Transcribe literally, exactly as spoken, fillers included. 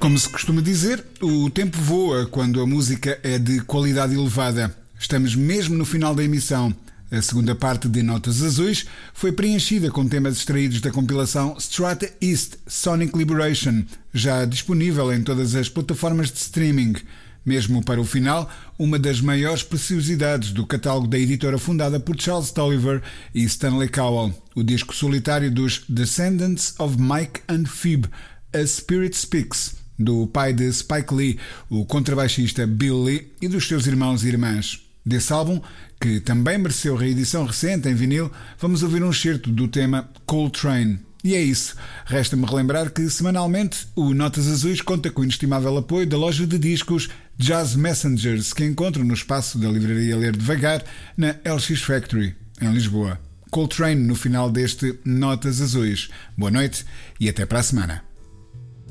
Como se costuma dizer, o tempo voa quando a música é de qualidade elevada. Estamos mesmo no final da emissão. A segunda parte de Notas Azuis foi preenchida com temas extraídos da compilação Strata East Sonic Liberation, já disponível em todas as plataformas de streaming. Mesmo para o final, uma das maiores preciosidades do catálogo da editora fundada por Charles Tolliver e Stanley Cowell, o disco solitário dos Descendants of Mike and Phoebe, A Spirit Speaks, do pai de Spike Lee, o contrabaixista Bill Lee, e dos seus irmãos e irmãs. Desse álbum, que também mereceu reedição recente em vinil, vamos ouvir um excerto do tema Coltrane. E é isso. Resta-me relembrar que, semanalmente, o Notas Azuis conta com o inestimável apoio da loja de discos Jazz Messengers, que encontro no espaço da livraria Ler Devagar, na L X Factory, em Lisboa. Coltrane no final deste Notas Azuis. Boa noite e até para a semana.